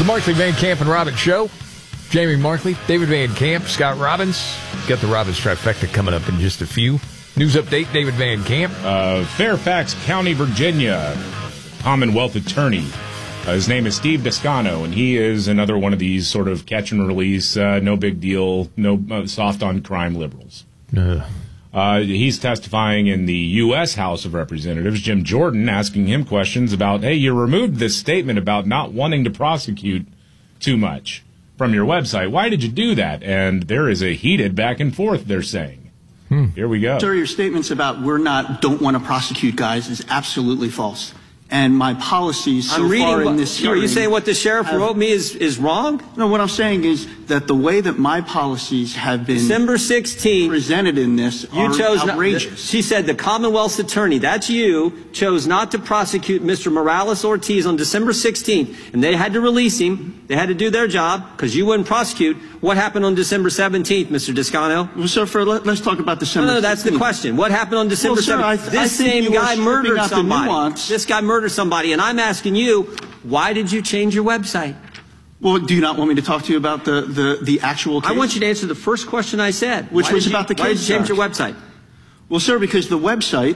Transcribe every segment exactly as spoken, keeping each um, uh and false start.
The Markley, Van Camp, and Robbins Show. Jamie Markley, David Van Camp, Scott Robbins. Got the Robbins trifecta coming up in just a few. News update, David Van Camp. Uh, Fairfax County, Virginia, Commonwealth attorney. Uh, his name is Steve Descano, and he is another one of these sort of catch and release, uh, no big deal, no uh, soft on crime liberals. Uh. Uh, he's testifying in the U S House of Representatives. Jim Jordan asking him questions about, hey, you removed this statement about not wanting to prosecute too much from your website. Why did you do that? And there is a heated back and forth, they're saying. Hmm. Here we go. Sir, your statements about we're not, don't want to prosecute guys is absolutely false. And my policies so I'm reading far what, in this hearing... Are you saying what the sheriff have, wrote me is, is wrong? No, what I'm saying is that the way that my policies have been... December sixteenth... ...presented in this you are chose outrageous. Not, she said the Commonwealth's attorney, that's you, chose not to prosecute Mister Morales-Ortiz on December sixteenth. And they had to release him. They had to do their job because you wouldn't prosecute. What happened on December seventeenth, Mister Descano? Well, sir, for, let, let's talk about December No, no, that's sixteenth. the question. What happened on December well, sir, seventeenth? I, this I same guy murdered somebody. This guy murdered somebody, and I'm asking you, why did you change your website? Well, do you not want me to talk to you about the, the, the actual case? I want you to answer the first question I said. Which why was you, about the case, Why did you change Judge? your website? Well, sir, because the website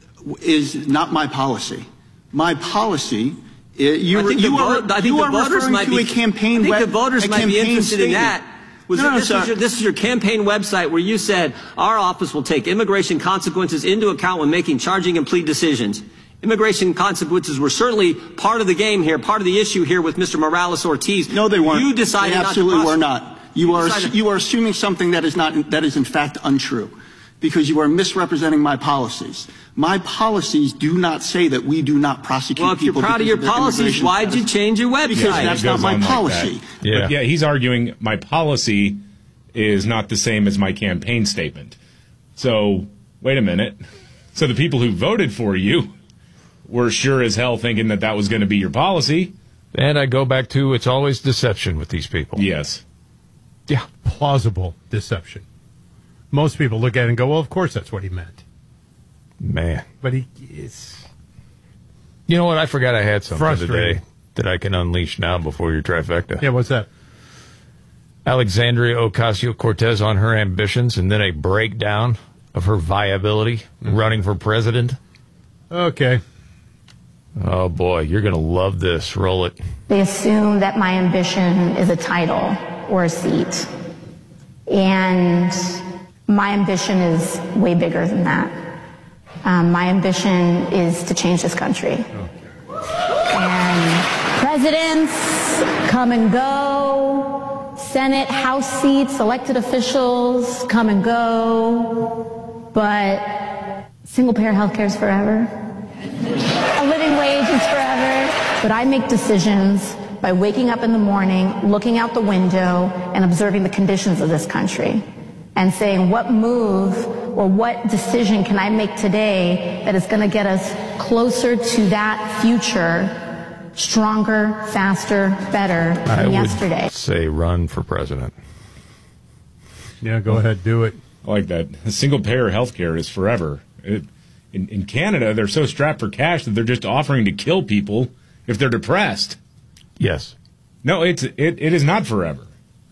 is not my policy. My policy... You, I think you the, are, I think you the are voters referring might to be, a campaign I think web, the voters might be interested statement. in that. Was no, it, no, this, sir. was your, this is your campaign website where you said our office will take immigration consequences into account when making charging and plea decisions. Immigration consequences were certainly part of the game here, part of the issue here with Mister Morales-Ortiz. No, they weren't. You decided they absolutely not to were not. You, you are decided... you are assuming something that is not that is in fact untrue, because you are misrepresenting my policies. My policies do not say that we do not prosecute well, if you're people. proud of your policies, why did you change your website? Because that's not my policy. Like yeah. But yeah, he's arguing my policy is not the same as my campaign statement. So, wait a minute. So the people who voted for you were sure as hell thinking that that was going to be your policy. And I go back to it's always deception with these people. Yes. Yeah, plausible deception. Most people look at it and go, well, of course that's what he meant. Man. But he is... You know what? I forgot I had something frustrating. today that I can unleash now before your trifecta. Yeah, what's that? Alexandria Ocasio-Cortez on her ambitions, and then a breakdown of her viability mm-hmm. running for president. Okay. Oh, boy, you're going to love this. Roll it. They assume that my ambition is a title or a seat. And my ambition is way bigger than that. Um, my ambition is to change this country. Okay. And presidents come and go. Senate, House seats, elected officials come and go. But single-payer health care is forever. A living wage is forever. But I make decisions by waking up in the morning, looking out the window, and observing the conditions of this country, and saying what move or what decision can I make today that is going to get us closer to that future, stronger, faster, better than I yesterday. Would say run for president. Yeah, go ahead, do it. I like that. Single-payer health care is forever. It, in, in Canada, they're so strapped for cash that they're just offering to kill people if they're depressed. Yes. No, it's it, it is not forever.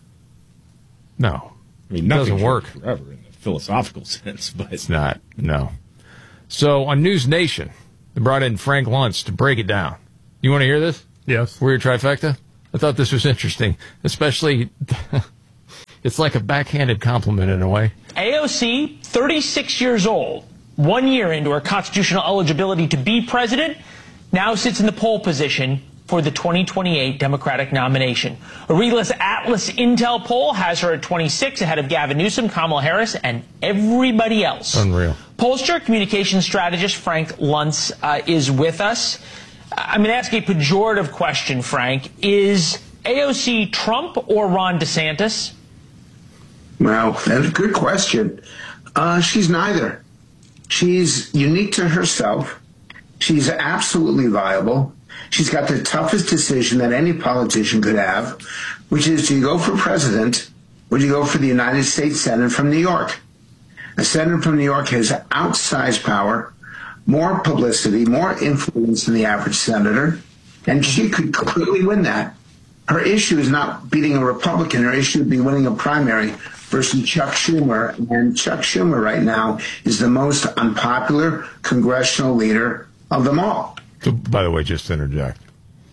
No. I mean, nothing doesn't work forever in the philosophical sense, but it's not. No. So on News Nation, they brought in Frank Luntz to break it down. You want to hear this? Yes. We're your trifecta? I thought this was interesting, especially it's like a backhanded compliment in a way. A O C, thirty-six years old, one year into her constitutional eligibility to be president, now sits in the pole position for the twenty twenty-eight Democratic nomination. A Relis Atlas Intel poll has her at twenty-six, ahead of Gavin Newsom, Kamala Harris, and everybody else. Unreal. Pollster, communications strategist Frank Luntz uh, is with us. I'm going to ask a pejorative question, Frank. Is A O C Trump or Ron DeSantis? Well, that's a good question. Uh, she's neither. She's unique to herself. She's absolutely viable. She's got the toughest decision that any politician could have, which is, do you go for president or do you go for the United States Senate from New York? A senator from New York has outsized power, more publicity, more influence than the average senator, and she could clearly win that. her issue is not beating a Republican. Her issue would be winning a primary versus Chuck Schumer. And Chuck Schumer right now is the most unpopular congressional leader of them all. So, by the way, just to interject.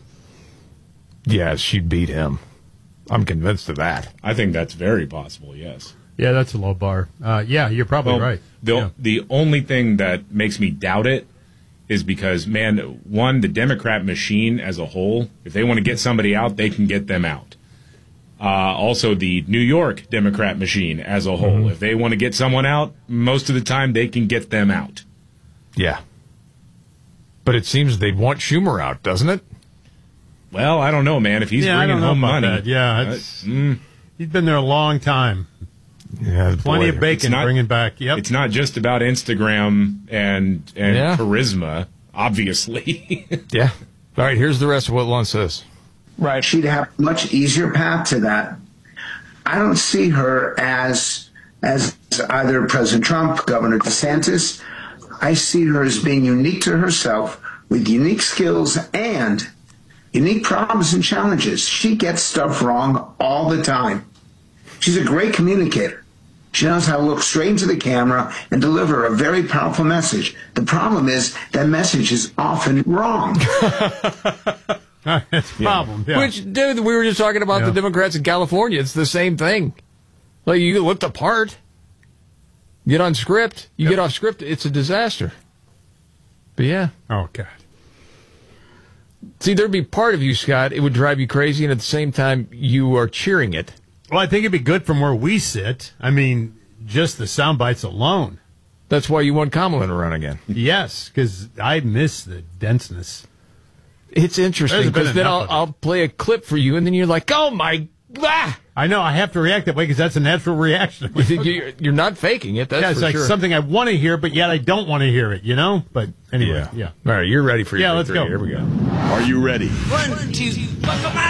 Yeah, she'd beat him. I'm convinced of that. I think that's very possible, yes. Yeah, that's a low bar. Uh, yeah, you're probably well, right. The, yeah. the only thing that makes me doubt it is because, man, one, the Democrat machine as a whole, if they want to get somebody out, they can get them out. Uh, also, the New York Democrat machine as a whole, mm-hmm. if they want to get someone out, most of the time they can get them out. Yeah. But it seems they'd want Schumer out, doesn't it? Well, I don't know, man. If he's yeah, bringing home money. That. Yeah, it's, uh, mm, he's been there a long time. Yeah, plenty boy. of bacon not, bringing back. Yep. It's not just about Instagram and and yeah. charisma, obviously. Yeah. All right, here's the rest of what Lund says. Right. She'd have a much easier path to that. I don't see her as as either President Trump, Governor DeSantis. I see her as being unique to herself with unique skills and unique problems and challenges. She gets stuff wrong all the time. She's a great communicator. She knows how to look straight into the camera and deliver a very powerful message. The problem is that message is often wrong. That's a problem. Yeah. Which, dude, we were just talking about yeah. the Democrats in California. It's the same thing. Like, you look the part, get on script, you yep. get off script, it's a disaster. But yeah. Oh, God. See, there'd be part of you, Scott, it would drive you crazy, and at the same time, you are cheering it. Well, I think it'd be good from where we sit. I mean, just the sound bites alone. That's why you want Kamala to run again. Yes, because I miss the denseness. It's interesting, because then I'll, I'll play a clip for you, and then you're like, oh, my ah! I know, I have to react that way, because that's a natural reaction. you're, you're not faking it, that's yeah, it's for like sure. something I want to hear, but yet I don't want to hear it, you know? But anyway, yeah. yeah. All right, you're ready for your Yeah, let's three. go. Here we go. Are you ready? One, two, buckle my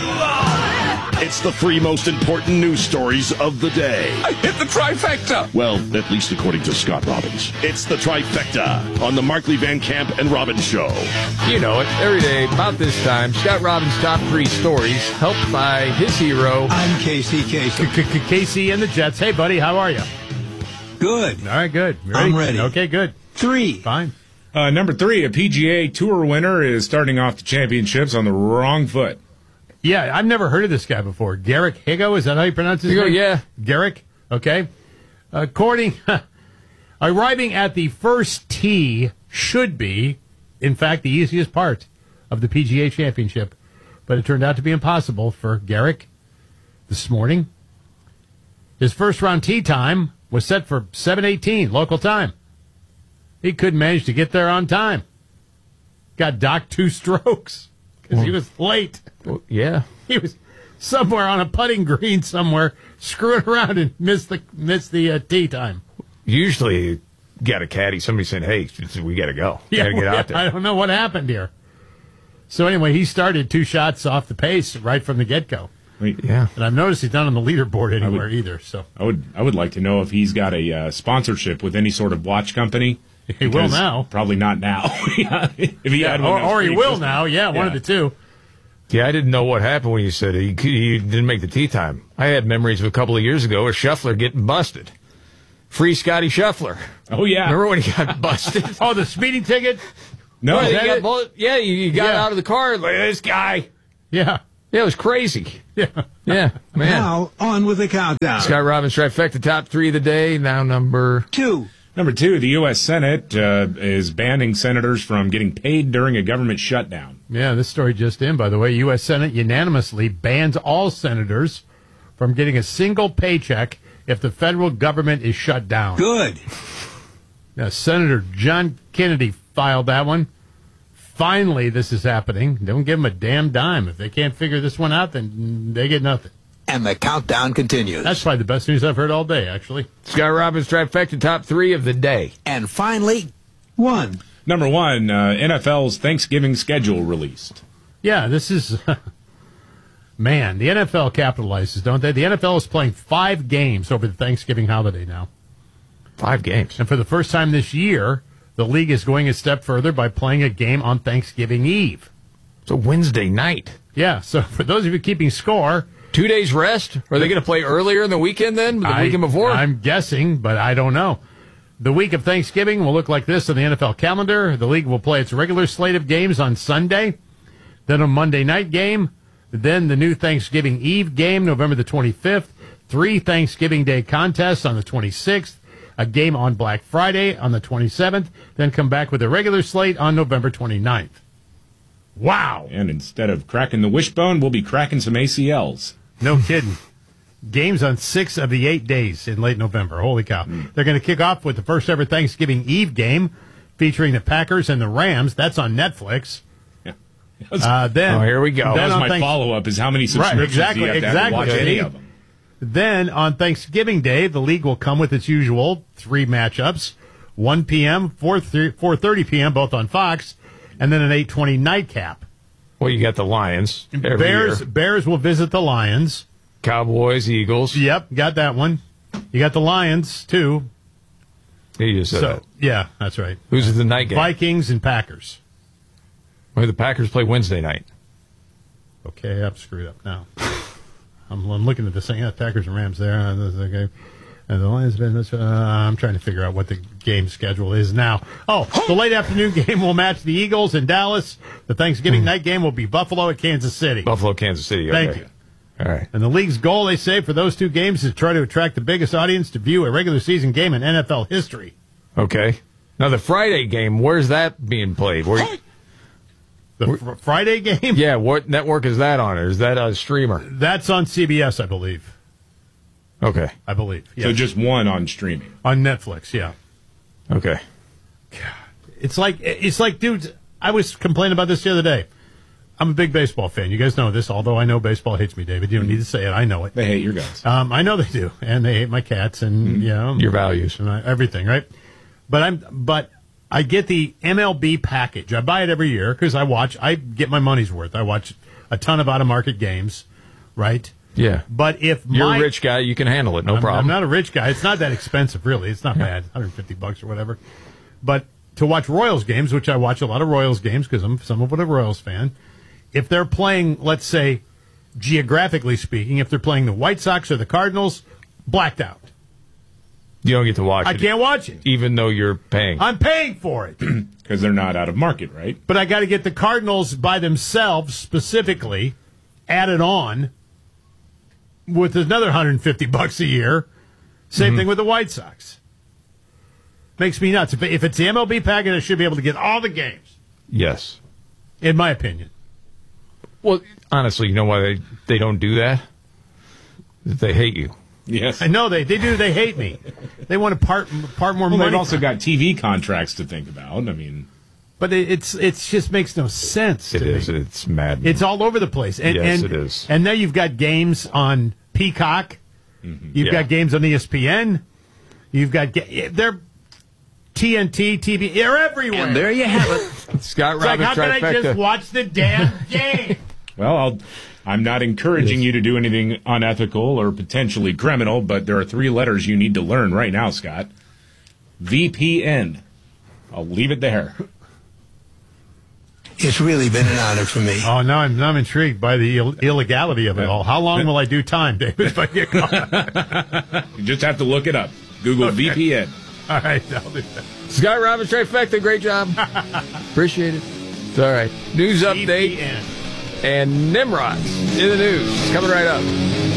shoe. It's the three most important news stories of the day. I hit the trifecta. Well, at least according to Scott Robbins. It's the trifecta on the Markley Van Camp and Robbins Show. You know it. Every day, about this time, Scott Robbins' top three stories, helped by his hero. I'm Casey Kasem. Casey and the Jets. Hey, buddy, how are you? Good. All right, good. Ready? I'm ready. Okay, good. Three. Fine. Uh, number three, a P G A Tour winner is starting off the championships on the wrong foot. Yeah, I've never heard of this guy before. Garrick Higo, is that how you pronounce his Higo, name? yeah. Garrick, okay. According, arriving at the first tee should be, in fact, the easiest part of the P G A Championship, but it turned out to be impossible for Garrick this morning. His first round tee time was set for seven eighteen local time. He couldn't manage to get there on time. Got docked two strokes because he was late. Well, yeah. He was somewhere on a putting green somewhere, screwing around and missed the missed the uh, tee time. Usually, you got a caddy, somebody saying, hey, we got to go. We Yeah, got to get out there. I don't know what happened here. So anyway, he started two shots off the pace right from the get-go. Yeah. And I've noticed he's not on the leaderboard anywhere would, either. So I would I would like to know if he's got a uh, sponsorship with any sort of watch company. He will now. Probably not now. if he yeah, had one, or, or he will now. Yeah, one yeah. of the two. Yeah, I didn't know what happened when you said he, he didn't make the tee time. I had memories of a couple of years ago of Scheffler getting busted. Free Scotty Scheffler. Oh, yeah. Remember when he got busted? Oh, the speeding ticket? No. Well, Is you that got it? bullet, yeah, you, you got Yeah. out of the car like, this guy. Yeah. Yeah, it was crazy. Yeah. Yeah, man. Now, on with the countdown. Scott Robbins trifecta, top three of the day, now number Two. Number two, the U S Senate uh, is banning senators from getting paid during a government shutdown. Yeah, this story just in, by the way. U S Senate unanimously bans all senators from getting a single paycheck if the federal government is shut down. Good. Now, Senator John Kennedy filed that one. Finally, this is happening. Don't give them a damn dime. If they can't figure this one out, then they get nothing. And the countdown continues. That's probably the best news I've heard all day, actually. Scott Robbins trifecta, top three of the day. And finally, one. Number one, uh, N F L's Thanksgiving schedule released. Yeah, this is... Man, the N F L capitalizes, don't they? The N F L is playing five games over the Thanksgiving holiday now. Five games. And for the first time this year, the league is going a step further by playing a game on Thanksgiving Eve. It's a Wednesday night. Yeah, so for those of you keeping score... Two days rest? Are they going to play earlier in the weekend then? The I, weekend before? I'm guessing, but I don't know. The week of Thanksgiving will look like this on the N F L calendar. The league will play its regular slate of games on Sunday, then a Monday night game, then the new Thanksgiving Eve game, November the twenty-fifth, three Thanksgiving Day contests on the twenty-sixth, a game on Black Friday on the twenty-seventh, then come back with a regular slate on November twenty-ninth. Wow. And instead of cracking the wishbone, we'll be cracking some A C Ls. No kidding. Games on six of the eight days in late November. Holy cow. Mm. They're going to kick off with the first ever Thanksgiving Eve game featuring the Packers and the Rams. That's on Netflix. Yeah. Uh, then, oh, here we go. That was my thanks- follow-up is how many subscriptions right, exactly, do you have to, exactly. have to watch any of them? Then on Thanksgiving Day, the league will come with its usual three matchups, one p.m., four thirty p.m., both on Fox, and then an eight twenty nightcap. Well, you got the Lions every Bears, year. Bears will visit the Lions. Cowboys, Eagles. Yep, got that one. You got the Lions, too. You just said so, that. Yeah, that's right. Who's the night game? Vikings and Packers. Well, the Packers play Wednesday night. Okay, I'm screwed up now. I'm, I'm looking at the same. Yeah, Packers and Rams there. Okay. And the Lions, uh, I'm trying to figure out what the game schedule is now. Oh, the late afternoon game will match the Eagles in Dallas. The Thanksgiving mm. night game will be Buffalo at Kansas City. Buffalo, Kansas City. Okay. Thank you. All right. And the league's goal, they say, for those two games is to try to attract the biggest audience to view a regular season game in N F L history. Okay. Now, the Friday game, where's that being played? Where, the fr- Friday game? Yeah, what network is that on? Or is that a streamer? That's on C B S, I believe. Okay. I believe. Yes. So just one on streaming. On Netflix, yeah. Okay. God. It's like, it's like, dude, I was complaining about this the other day. I'm a big baseball fan. You guys know this, although I know baseball hates me, David. You don't need to say it. I know it. They hate your guys. Um, I know they do. And they hate my cats and, mm-hmm. you know. Your values. And I, everything, right? But I'm, but I get the M L B package. I buy it every year because I watch, I get my money's worth. I watch a ton of out-of-market games, right? Yeah. But if You're my, a rich guy, you can handle it, no I'm, problem. I'm not a rich guy. It's not that expensive, really. It's not bad, one hundred fifty bucks or whatever. But to watch Royals games, which I watch a lot of Royals games because I'm somewhat of a Royals fan, if they're playing, let's say, geographically speaking, if they're playing the White Sox or the Cardinals, blacked out. You don't get to watch I it. I can't watch it. Even though you're paying. I'm paying for it. Because they're not out of market, right? But I got to get the Cardinals by themselves, specifically, added on with another one hundred fifty bucks a year. Same mm-hmm. thing with the White Sox. Makes me nuts. If, if it's the M L B package, I should be able to get all the games. Yes. In my opinion. Well, honestly, you know why they, they don't do that? They hate you. Yes. I know they, they do. They hate me. They want to part part more well, money. They've also got T V contracts to think about. I mean, but it, it's it's just makes no sense. It to is. me. It's mad. It's all over the place. And, yes, and, it is. And now you've got games on Peacock. Mm-hmm. You've yeah. got games on E S P N. You've got they're T N T, T V. They're everywhere. And there you have it. Scott Robbins. Like, how can I just watch the damn game? Well, I'll, I'm not encouraging yes. you to do anything unethical or potentially criminal, but there are three letters you need to learn right now, Scott. V P N. I'll leave it there. It's really been an honor for me. Oh, now I'm, now I'm intrigued by the Ill- illegality of it all. How long will I do time, David, if I get caught? You just have to look it up. Google okay. V P N. All right, I'll do that. Scott Robbins, Trifecta, great job. Appreciate it. It's all right. News update. V P N. And Nimrod's in the news. Coming right up.